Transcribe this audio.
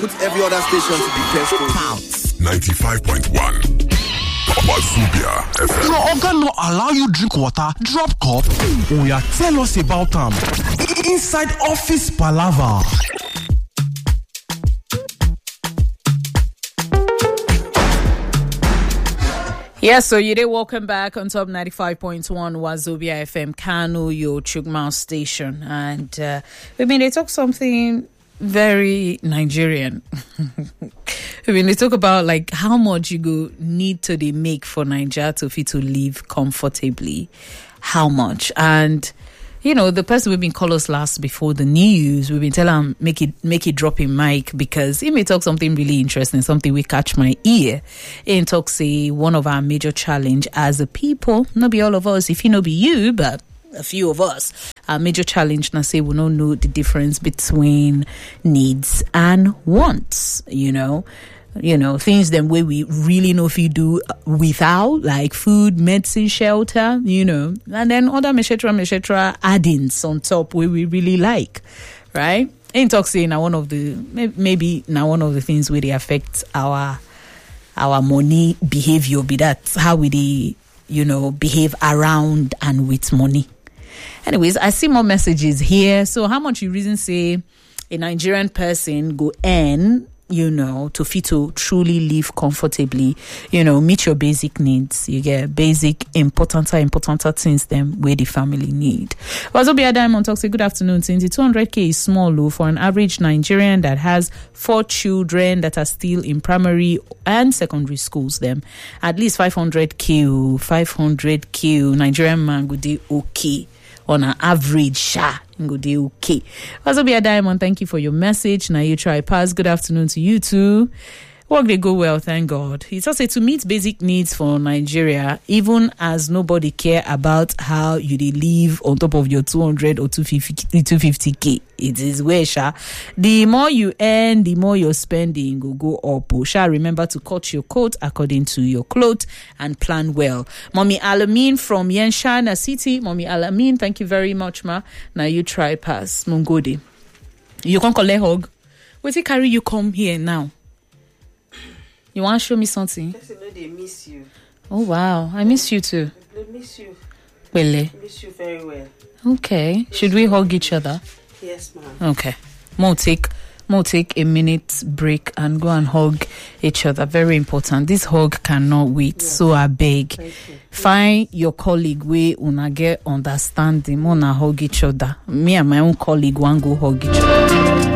put every other station to be peaceful. 95.1 Wazobia FM. Your organ not allow you drink water, drop cup. Oh yeah, tell us about them. Inside Office Palava. Yes, so you did welcome back on top 95.1 Wazobia FM, Kano, your Chugma station. And they talk something very Nigerian. They talk about like how much you go need to make for Nigeria to fit to live comfortably. How much? And you know, the person we've been call us last before the news, we've been telling him make it drop in mic because he may talk something really interesting, something we catch my ear. And talk say one of our major challenge as a people, not be all of us, if you know be you, but a few of us, our major challenge now say we don't know the difference between needs and wants, you know, things them way we really know if you do without, like food, medicine, shelter, you know, and then other meshetra add-ins on top where we really like, right? Ain't talk saying now one of the maybe now one of the things where they affect our money behavior, be that how we behave around and with money. Anyways, I see more messages here. So how much you reason say a Nigerian person go earn, to fit to truly live comfortably, meet your basic needs. You get basic, importanter things them where the family need. Wazobia Diamond talks, say good afternoon. Since the 200k is small though for an average Nigerian that has 4 children that are still in primary and secondary schools, them at least 500k Nigerian man would do okay. On an average, go dey okay. Wazobia Diamond, thank you for your message. Now you try pass. Good afternoon to you too. Work they go well, thank God. He also said to meet basic needs for Nigeria, even as nobody care about how you dey live on top of your 200 or 250k. It is where the more you earn, the more your spending will go up. Remember to cut your coat according to your clothes and plan well. Mommy Alamin from Yenshana City. Mommy Alamin, thank you very much, ma. Now you try pass. Mungodi. You can collect hug. Wait till carry you come here now. You want to show me something? Just know they miss you. Oh, wow. I miss you too. They miss you. Really? Miss you very well. Okay. Should we hug each other? Yes, ma'am. Okay. More take a minute break and go and hug each other. Very important. This hug cannot wait. Yes. So I beg. Find your colleague where una get understanding. Una hug each other. Me and my own colleague want go hug each other.